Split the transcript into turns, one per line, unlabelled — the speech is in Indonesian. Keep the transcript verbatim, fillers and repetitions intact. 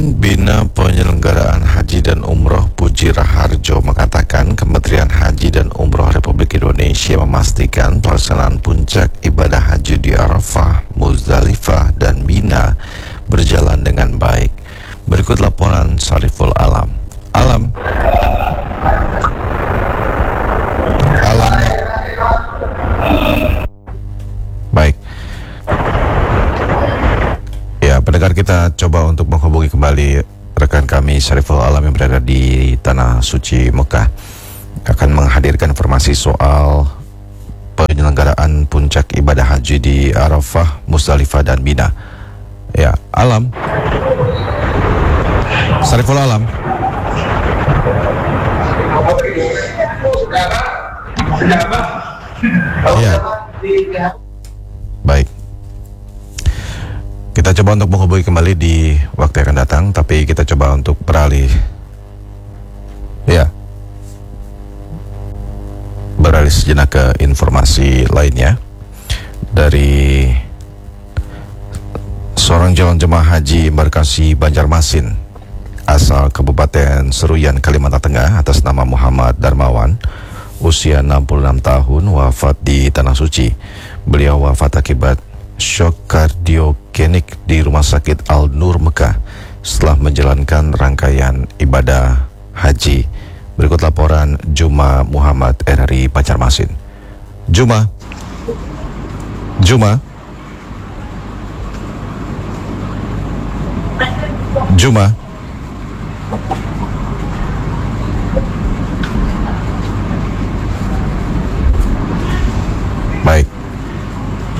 Dirjen Bina Penyelenggaraan Haji dan Umroh Puji Raharjo mengatakan Kementerian Haji dan Umroh Republik Indonesia memastikan pelaksanaan puncak ibadah haji di Arafah, Muzdalifah, dan Mina berjalan dengan baik. Berikut laporan Sariful Alam. Alam. Alam. Baik. Ya, pendengar, kita coba untuk menghubungi kembali rekan kami Sariful Alam yang berada di Tanah Suci Mekah, akan menghadirkan informasi soal penyelenggaraan puncak ibadah haji di Arafah, Muzdalifah, dan Mina. Ya, Alam. Sariful Alam. Iya. Baik. Kita coba untuk menghubungi kembali di waktu yang akan datang, tapi kita coba untuk beralih. Ya. Beralih sejenak ke informasi lainnya. Dari seorang calon jemaah haji embarkasi Banjarmasin asal Kabupaten Seruyan, Kalimantan Tengah atas nama Muhammad Darmawan, usia enam puluh enam tahun, wafat di Tanah Suci. Beliau wafat akibat shock kardiogenik di Rumah Sakit Al-Nur Mekah setelah menjalankan rangkaian ibadah haji. Berikut laporan Juma Muhammad R R I Banjarmasin. Juma. Juma. Juma.